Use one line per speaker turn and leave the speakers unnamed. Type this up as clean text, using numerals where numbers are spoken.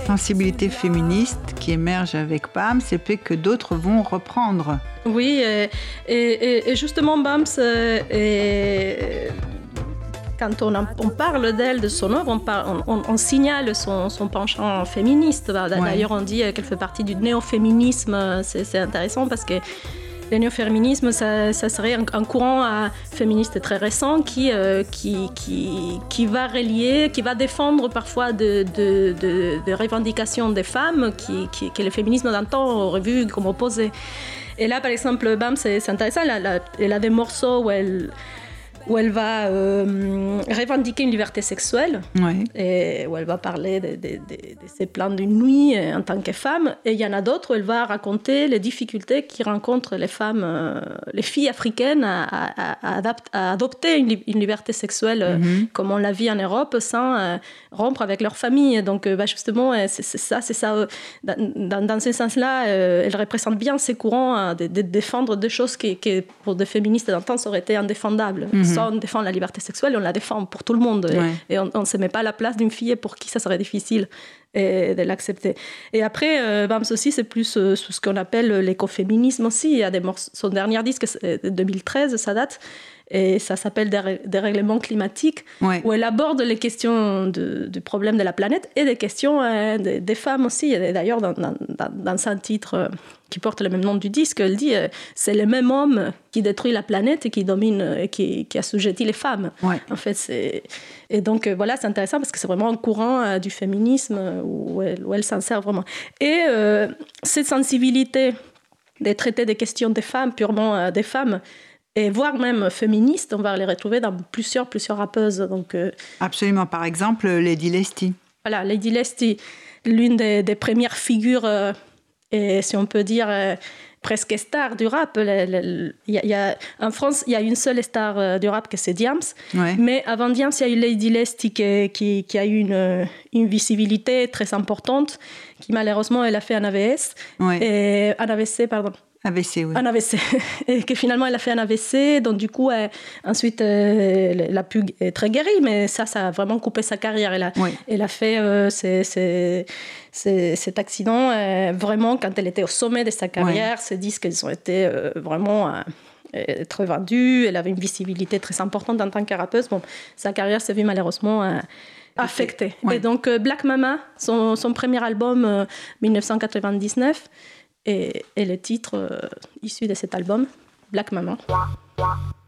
sensibilité féministe qui émerge avec BAMS et puis que d'autres vont reprendre.
Oui, et justement BAMS, quand on parle d'elle, de son œuvre, on signale son penchant féministe. D'ailleurs, on dit qu'elle fait partie du néo-féminisme. C'est intéressant parce que le néo-féminisme, ça serait un courant féministe très récent qui va relier, qui va défendre parfois de revendications des femmes que le féminisme d'antan aurait vu comme opposées. Et là, par exemple, BAMS, c'est intéressant, elle a des morceaux où elle va revendiquer une liberté sexuelle, et où elle va parler de ses plans d'une nuit en tant que femme. Et il y en a d'autres où elle va raconter les difficultés qu'ils rencontrent les femmes, les filles africaines à adopter une liberté sexuelle comme on la vit en Europe sans rompre avec leur famille. Donc justement, c'est ça. Dans ce sens-là, elle représente bien ces courants de défendre des choses qui pour des féministes d'antan, ça aurait été indéfendable. On défend la liberté sexuelle, on la défend pour tout le monde. Et on ne se met pas à la place d'une fille pour qui ça serait difficile de l'accepter. Et après, BAMS aussi, c'est plus ce qu'on appelle l'écoféminisme aussi. Il y a son dernier disque, 2013, ça date, et ça s'appelle Dérèglement climatique, où elle aborde les questions du problème de la planète et des questions des femmes aussi. Et d'ailleurs, dans un titre qui porte le même nom du disque, elle dit c'est le même homme qui détruit la planète et qui domine, qui assujettit les femmes. En fait, et donc voilà, c'est intéressant parce que c'est vraiment un courant du féminisme où elle s'en sert vraiment. Et cette sensibilité de traiter des questions des femmes, purement des femmes, et voire même féministes, on va les retrouver dans plusieurs rappeuses. Donc,
absolument. Par exemple, Lady Lesty.
Voilà, Lady Lesty, l'une des premières figures, et si on peut dire presque star du rap. En France, il y a une seule star du rap, que c'est Diams. Mais avant Diams, il y a eu Lady Lesty qui a eu une visibilité très importante, qui malheureusement, elle a fait un AVC. Et un AVC, pardon.
AVC, oui.
Un AVC. Et que finalement, elle a fait un AVC. Donc, du coup, ensuite, elle a pu être guérie. Mais ça a vraiment coupé sa carrière. Elle a fait cet accident vraiment quand elle était au sommet de sa carrière. Ses disques, ils ont été vraiment très vendus. Elle avait une visibilité très importante en tant que rappeuse. Bon, sa carrière s'est vue malheureusement affectée. Et donc, Black Mama, son premier album, 1999, et le titre issu de cet album, Black Mama.